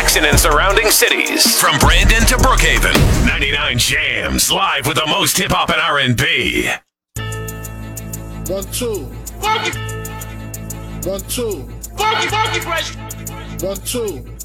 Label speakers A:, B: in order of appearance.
A: Jackson and surrounding cities. From Brandon to Brookhaven, 99 Jams, live with the most hip-hop and R&B.
B: 1, 2.
C: Funky.
B: 1, 2.
C: Funky fresh.
B: 1, 2.